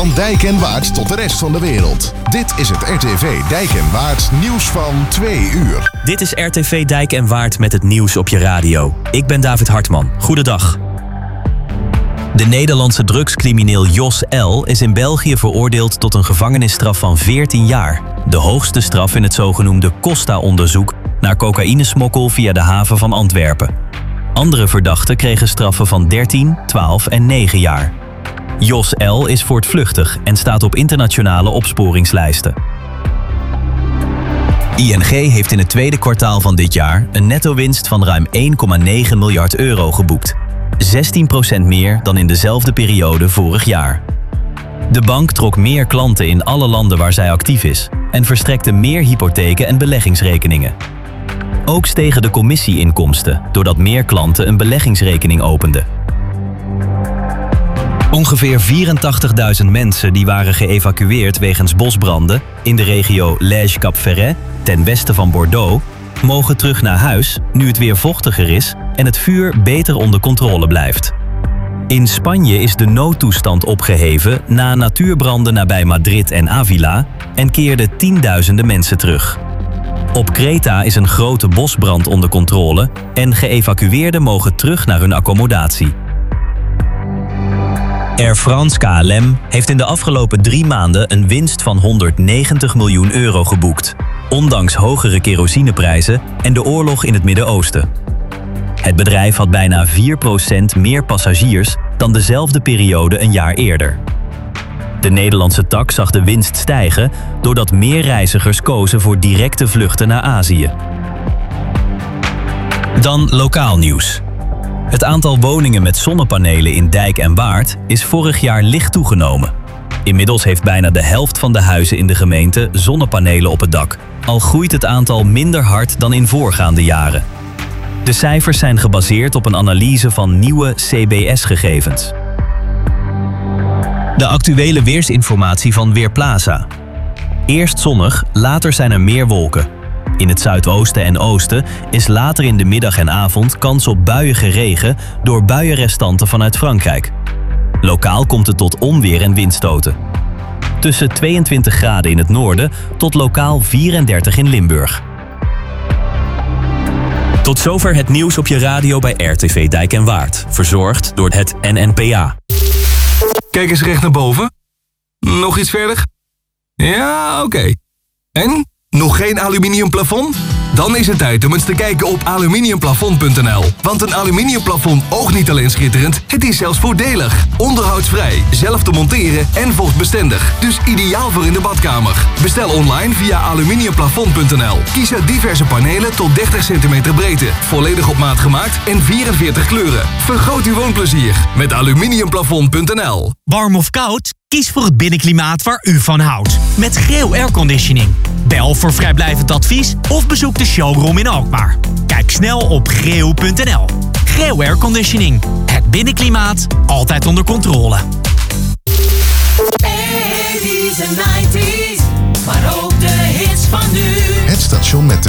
Van Dijk en Waard tot de rest van de wereld. Dit is het RTV Dijk en Waard nieuws van 2 uur. Dit is RTV Dijk en Waard met het nieuws op je radio. Ik ben David Hartman. Goedendag. De Nederlandse drugscrimineel Jos L. is in België veroordeeld tot een gevangenisstraf van 14 jaar. De hoogste straf in het zogenoemde Costa-onderzoek naar cocaïnesmokkel via de haven van Antwerpen. Andere verdachten kregen straffen van 13, 12 en 9 jaar. Jos L. is voortvluchtig en staat op internationale opsporingslijsten. ING heeft in het tweede kwartaal van dit jaar een netto-winst van ruim 1,9 miljard euro geboekt. 16% meer dan in dezelfde periode vorig jaar. De bank trok meer klanten in alle landen waar zij actief is en verstrekte meer hypotheken en beleggingsrekeningen. Ook stegen de commissieinkomsten doordat meer klanten een beleggingsrekening openden. Ongeveer 84.000 mensen die waren geëvacueerd wegens bosbranden in de regio Lège-Cap-Ferret, ten westen van Bordeaux, mogen terug naar huis nu het weer vochtiger is en het vuur beter onder controle blijft. In Spanje is de noodtoestand opgeheven na natuurbranden nabij Madrid en Avila en keerden tienduizenden mensen terug. Op Kreta is een grote bosbrand onder controle en geëvacueerden mogen terug naar hun accommodatie. Air France KLM heeft in de afgelopen 3 maanden een winst van 190 miljoen euro geboekt, ondanks hogere kerosineprijzen en de oorlog in het Midden-Oosten. Het bedrijf had bijna 4% meer passagiers dan dezelfde periode een jaar eerder. De Nederlandse tak zag de winst stijgen doordat meer reizigers kozen voor directe vluchten naar Azië. Dan lokaal nieuws. Het aantal woningen met zonnepanelen in Dijk en Waard is vorig jaar licht toegenomen. Inmiddels heeft bijna de helft van de huizen in de gemeente zonnepanelen op het dak, al groeit het aantal minder hard dan in voorgaande jaren. De cijfers zijn gebaseerd op een analyse van nieuwe CBS-gegevens. De actuele weersinformatie van Weerplaza. Eerst zonnig, later zijn er meer wolken. In het zuidoosten en oosten is later in de middag en avond kans op buiige regen door buienrestanten vanuit Frankrijk. Lokaal komt het tot onweer en windstoten. Tussen 22 graden in het noorden tot lokaal 34 in Limburg. Tot zover het nieuws op je radio bij RTV Dijk en Waard. Verzorgd door het NNPA. Kijk eens recht naar boven. Nog iets verder? Ja, oké. En? Nog geen aluminium plafond? Dan is het tijd om eens te kijken op aluminiumplafond.nl. Want een aluminiumplafond oogt niet alleen schitterend, het is zelfs voordelig. Onderhoudsvrij, zelf te monteren en vochtbestendig. Dus ideaal voor in de badkamer. Bestel online via aluminiumplafond.nl. Kies uit diverse panelen tot 30 cm breedte. Volledig op maat gemaakt en 44 kleuren. Vergroot uw woonplezier met aluminiumplafond.nl. Warm of koud? Kies voor het binnenklimaat waar u van houdt. Met Greel Airconditioning. Bel voor vrijblijvend advies of bezoek de showroom in Alkmaar. Kijk snel op greel.nl. Greel Airconditioning. Het binnenklimaat altijd onder controle. 80s en 90s, maar ook de hits van nu. Het station met de